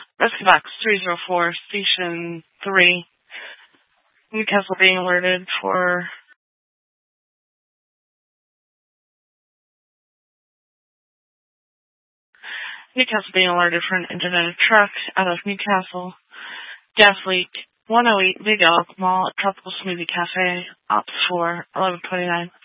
Rescue Box 304, Station 3. Newcastle being alerted for an engine in a truck out of Newcastle. Gas leak. 108 Big Elk Mall at Tropical Smoothie Cafe. Ops 4, 1129.